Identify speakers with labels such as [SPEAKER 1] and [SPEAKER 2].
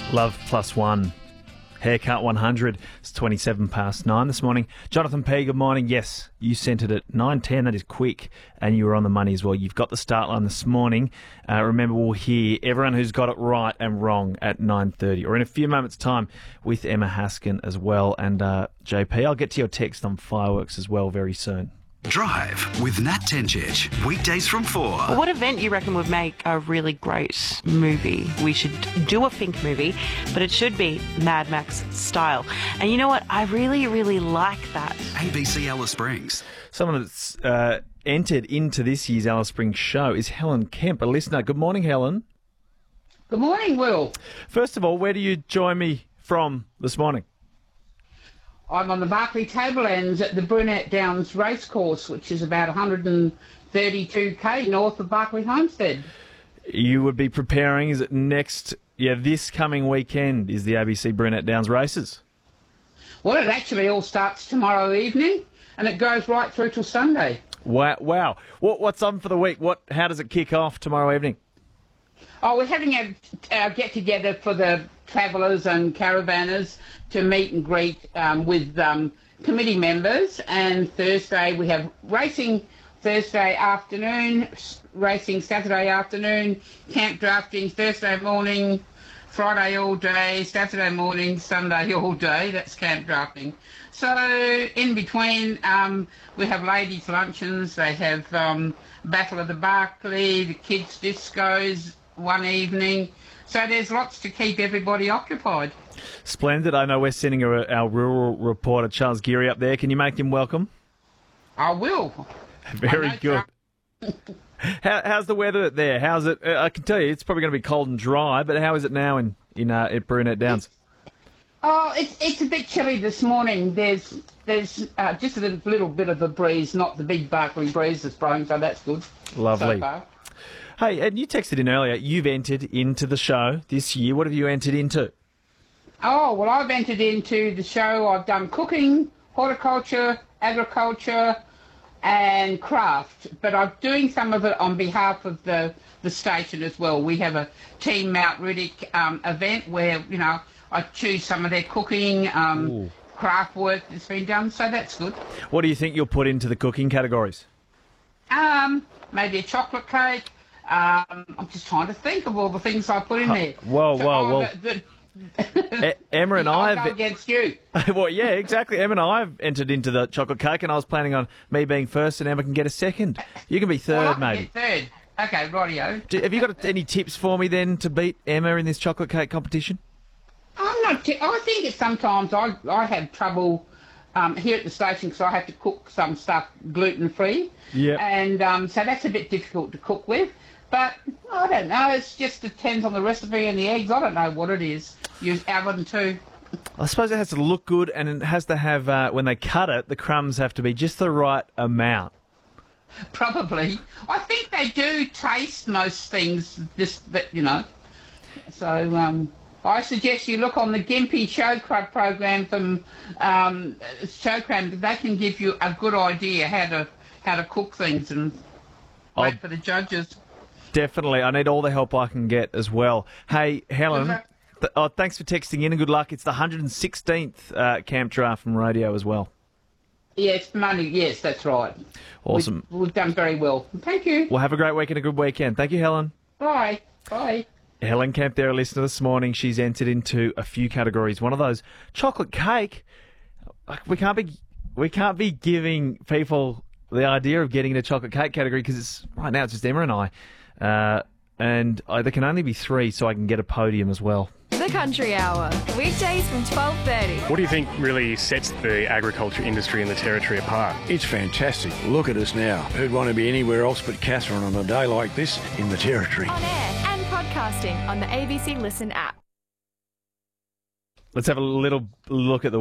[SPEAKER 1] Love plus one. Haircut 100. It's 9:27 this morning. Jonathan P, good morning. Yes, you sent it at 9:10. That is quick. And you were on the money as well. You've got the start line this morning. Remember, we'll hear everyone who's got it right and wrong at 9:30 or in a few moments' time with Emma Haskin as well. And JP, I'll get to your text on fireworks as well very soon.
[SPEAKER 2] Drive with Nat Tencic. Weekdays from 4.
[SPEAKER 3] What event you reckon would make a really great movie? We should do a Fink movie, but it should be Mad Max style. And you know what? I really, really like that.
[SPEAKER 2] ABC Alice Springs.
[SPEAKER 1] Someone that's entered into this year's Alice Springs show is Helen Kemp, a listener. Good morning, Helen.
[SPEAKER 4] Good morning, Will.
[SPEAKER 1] First of all, where do you join me from this morning?
[SPEAKER 4] I'm on the Barclay Tablelands at the Brunette Downs Racecourse, which is about 132k north of Barclay Homestead.
[SPEAKER 1] You would be preparing, is it this coming weekend is the ABC Brunette Downs races?
[SPEAKER 4] Well, it actually all starts tomorrow evening, and it goes right through till Sunday.
[SPEAKER 1] Wow. What's on for the week? How does it kick off tomorrow evening?
[SPEAKER 4] Oh, we're having a get-together for the travellers and caravanners to meet and greet with committee members. And Thursday we have racing Thursday afternoon, racing Saturday afternoon, camp drafting Thursday morning, Friday all day, Saturday morning, Sunday all day. That's camp drafting. So in between, we have ladies' luncheons. They have Battle of the Barclay, the kids' discos one evening. So there's lots to keep everybody occupied.
[SPEAKER 1] Splendid. I know we're sending our rural reporter, Charles Geary, up there. Can you make him welcome?
[SPEAKER 4] I will.
[SPEAKER 1] Very good. How's the weather there? How's it? I can tell you it's probably going to be cold and dry, but how is it now at Brunette Downs?
[SPEAKER 4] It's a bit chilly this morning. There's just a little bit of a breeze, not the big Barclay breeze that's blowing, so that's good.
[SPEAKER 1] Lovely.
[SPEAKER 4] So far.
[SPEAKER 1] Hey, and you texted in earlier. You've entered into the show this year. What have you entered into?
[SPEAKER 4] Oh, well, I've entered into the show. I've done cooking, horticulture, agriculture, and craft. But I'm doing some of it on behalf of the station as well. We have a Team Mount Riddick event where, I choose some of their cooking, craft work that's been done. So that's good.
[SPEAKER 1] What do you think you'll put into the cooking categories?
[SPEAKER 4] Maybe a chocolate cake. I'm just trying to think of all the things I put in there.
[SPEAKER 1] Whoa. Emma and I
[SPEAKER 4] have... against you.
[SPEAKER 1] Well, yeah, exactly. Emma and I have entered into the chocolate cake, and I was planning on me being first and Emma can get a second. You can be third, maybe.
[SPEAKER 4] Third. Okay, rightio.
[SPEAKER 1] Have you got any tips for me then to beat Emma in this chocolate cake competition?
[SPEAKER 4] I think it's sometimes I have trouble here at the station because I have to cook some stuff gluten-free.
[SPEAKER 1] Yeah.
[SPEAKER 4] And so that's a bit difficult to cook with. But I don't know. It just depends on the recipe and the eggs. I don't know what it is. Use oven too.
[SPEAKER 1] I suppose it has to look good, and it has to have, when they cut it, the crumbs have to be just the right amount.
[SPEAKER 4] Probably. I think they do taste most things, So I suggest you look on the Gympie Showcrab program from Showcrab. They can give you a good idea how to cook things and wait for the judges.
[SPEAKER 1] Definitely. I need all the help I can get as well. Hey, Helen, thanks for texting in and good luck. It's the 116th camp draft from radio as well.
[SPEAKER 4] Yes, money. Yes, that's right.
[SPEAKER 1] Awesome.
[SPEAKER 4] We've done very well. Thank you.
[SPEAKER 1] Well, have a great week and a good weekend. Thank you, Helen.
[SPEAKER 4] Bye.
[SPEAKER 1] Helen Kemp there, a listener this morning. She's entered into a few categories. One of those, chocolate cake. We can't be giving people the idea of getting in a chocolate cake category because right now it's just Emma and I. And there can only be 3, so I can get a podium as well.
[SPEAKER 5] The Country Hour, weekdays from 12:30.
[SPEAKER 6] What do you think really sets the agriculture industry in the Territory apart?
[SPEAKER 7] It's fantastic. Look at us now. Who'd want to be anywhere else but Catherine on a day like this in the Territory?
[SPEAKER 5] On air and podcasting on the ABC Listen app.
[SPEAKER 1] Let's have a little look at the